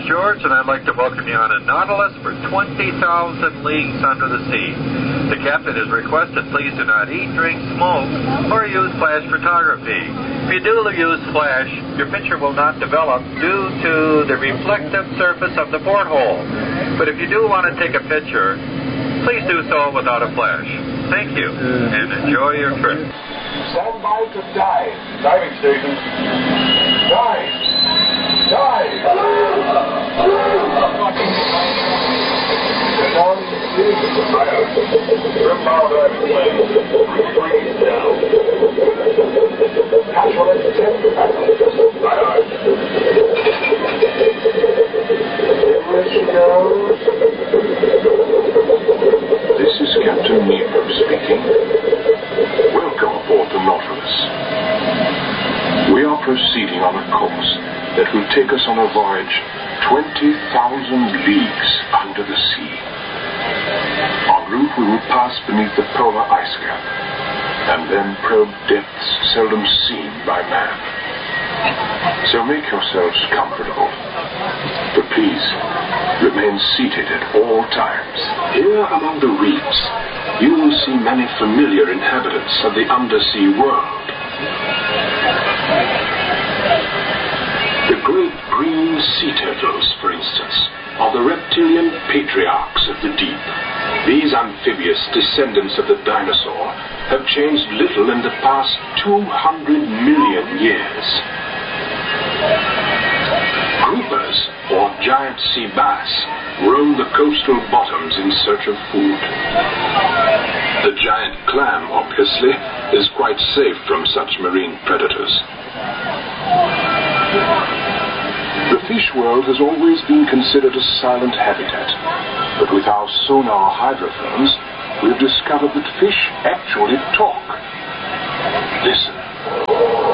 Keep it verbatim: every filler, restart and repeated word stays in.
George, and I'd like to welcome you on a Nautilus for twenty thousand leagues under the sea. The captain has requested please do not eat, drink, smoke, or use flash photography. If you do use flash, your picture will not develop due to the reflective surface of the porthole. But if you do want to take a picture, please do so without a flash. Thank you, and enjoy your trip. Stand by to dive. Diving station. Dive. Dive. Inbound diving plane. Freeze down. Casual intent. Aye, aye. Here she goes. This is Captain Nemo speaking. Welcome aboard the Nautilus. We are proceeding on a course that will take us on a voyage twenty thousand leagues under the sea. En route we will pass beneath the polar ice cap and then probe depths seldom seen by man. So make yourselves comfortable, but please remain seated at all times. Here among the reefs you will see many familiar inhabitants of the undersea world. The great green sea turtles, for instance, are the reptilian patriarchs of the deep. These amphibious descendants of the dinosaur have changed little in the past two hundred million years. Groupers, or giant sea bass, roam the coastal bottoms in search of food. The giant clam, obviously, is quite safe from such marine predators. The fish world has always been considered a silent habitat, but with our sonar hydrophones, we have discovered that fish actually talk. Listen.